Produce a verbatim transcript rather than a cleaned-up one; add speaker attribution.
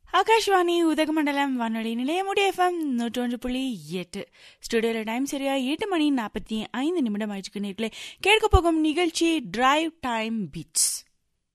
Speaker 1: ஆகாஷ்வாணி உதகமண்டலம் வானொலி நிலையமுடைய எஃப்எம் நூற்றி ஒன்று புள்ளி எட்டு. ஸ்டுடியோல டைம் சரியா எட்டு மணி நாற்பத்தி ஐந்து நிமிடம் ஆயிடுச்சு. நேர்களே கேட்க போகும் நிகழ்ச்சி டிரைவ் டைம் பீட்ஸ்.